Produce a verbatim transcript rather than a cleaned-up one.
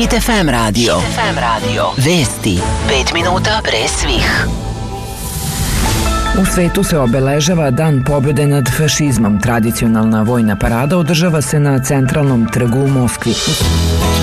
Hit F M radio. Hit F M radio. Vesti pet minuta pre svih. U svetu se obeležava Dan pobjede nad fašizmom. Tradicionalna vojna parada održava se na centralnom trgu u Moskvi.